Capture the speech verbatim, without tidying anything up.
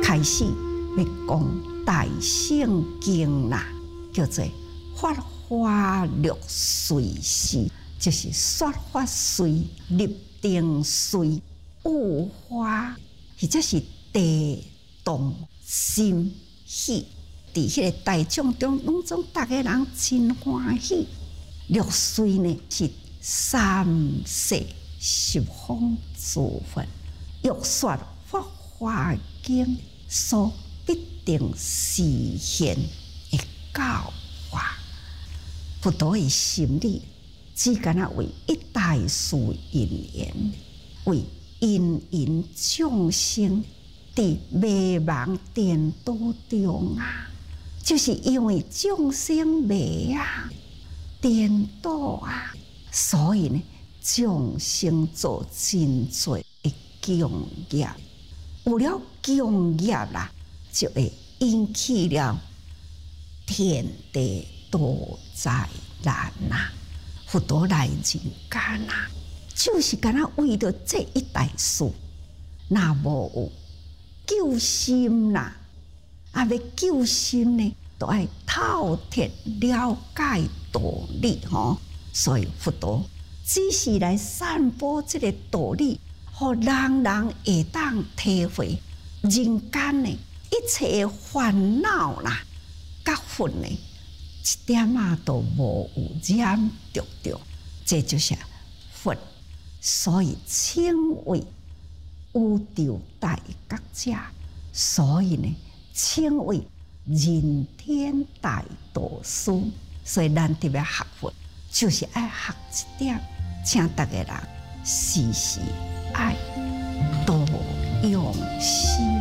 开始要讲大圣经啦，叫做法华六随事，就是说法随、立定随、悟化，或者是地动心喜。伫迄个大众中，拢总大家人真欢喜。六随呢是三世十方诸佛欲说法华经所必定实现的教化。佛陀的心里只敢若为一代事因缘，为因缘众生伫迷茫颠倒中啊，就是因为众生迷啊、颠倒啊，所以呢，众生做真多的共业。有了共业啦，就会引起了天地多灾难呐。佛陀来人间啊，就是敢若为着这一代事，若无有救心啦，啊，要救心呢，都要透彻了解道理吼。所以佛陀只是来散播这个道理，互人人会当体会人间的一切烦恼啦、甲烦呢，一点仔都无有染着着，这就是佛。所以称为宇宙大觉者，所以呢，称为人天大导师。所以咱特别学佛，就是爱学一点，请大家人时时爱多用心。